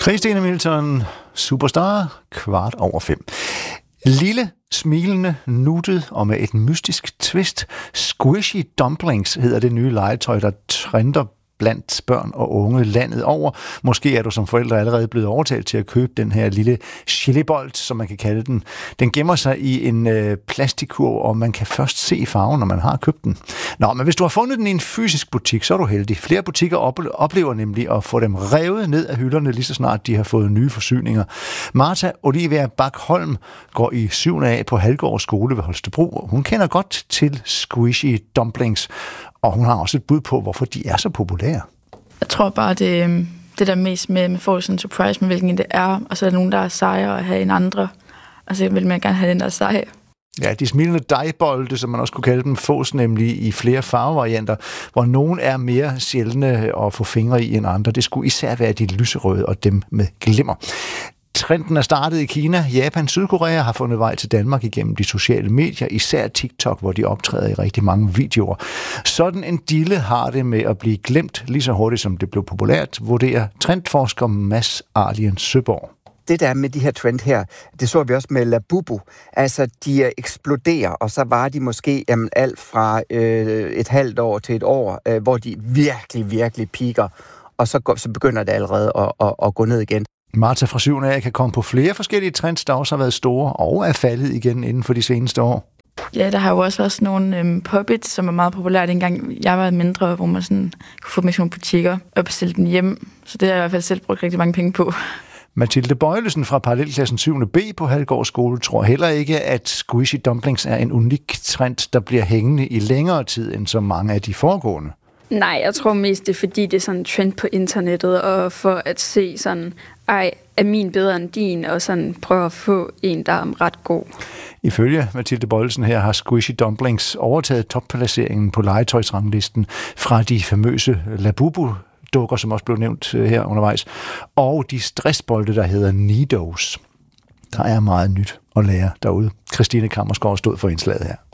Christine Milton, Superstar, 5:15. Lille, smilende, nuttet og med et mystisk twist. Squishy Dumplings hedder det nye legetøj, der trender blandt børn og unge landet over. Måske er du som forældre allerede blevet overtalt til at købe den her lille chilibold, som man kan kalde den. Den gemmer sig i en plastikkurv, og man kan først se farven, når man har købt den. Nå, men hvis du har fundet den i en fysisk butik, så er du heldig. Flere butikker oplever nemlig at få dem revet ned af hylderne, lige så snart de har fået nye forsyninger. Martha Olivia Bak-Holm går i 7. A på Halgård skole ved Holstebro. Hun kender godt til Squishy Dumplings, og hun har også et bud på, hvorfor de er så populære. Jeg tror bare, det der mest med får sådan en surprise med, hvilken det er, og så er der nogen, der er sejere at have en andre, og så vil man gerne have den, der er sej. Ja, de smilende dejbolde, som man også kunne kalde dem, fås nemlig i flere farvevarianter, hvor nogen er mere sjældne at få fingre i end andre. Det skulle især være de lyserøde og dem med glimmer. Trenden er startet i Kina. Japan, Sydkorea har fundet vej til Danmark igennem de sociale medier, især TikTok, hvor de optræder i rigtig mange videoer. Sådan en dille har det med at blive glemt lige så hurtigt, som det blev populært, vurderer trendforsker Mads Arlien Søborg. Det der med de her trend her, det så vi også med Labubu. Altså, de eksploderer, og så var de måske alt fra et halvt år til et år, hvor de virkelig, virkelig piker, og så begynder det allerede at gå ned igen. Martha fra 7. A kan komme på flere forskellige trends, der også har været store og er faldet igen inden for de seneste år. Ja, der har jo også nogle puppets, som er meget populære dengang jeg var mindre, hvor man sådan kunne få med sådan nogle butikker og bestille den hjem. Så det har jeg i hvert fald selv brugt rigtig mange penge på. Mathilde Bøjlesen fra parallelklassen 7. B på Halgård skole tror heller ikke, at Squishy Dumplings er en unik trend, der bliver hængende i længere tid end så mange af de foregående. Nej, jeg tror mest, det er fordi, det er sådan en trend på internettet, og for at se sådan, er min bedre end din, og sådan prøve at få en, der er ret god. Ifølge Mathilde Bøjlesen her har Squishy Dumplings overtaget topplaceringen på legetøjsranglisten fra de famøse Labubu-dukker, som også blev nævnt her undervejs, og de stressbolde, der hedder Nidos. Der er meget nyt at lære derude. Christine Kammersgaard stod for indslaget her.